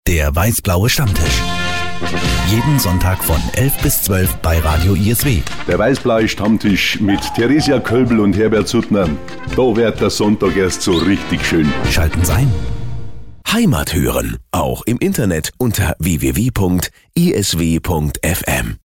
Der weiß-blaue Stammtisch. Jeden Sonntag von 11 bis 12 bei Radio ISW. Der weiß-blaue Stammtisch mit Theresia Kölbl und Herbert Suttner. Da wird der Sonntag erst so richtig schön. Schalten Sie ein. Heimat hören, auch im Internet unter www.isw.fm.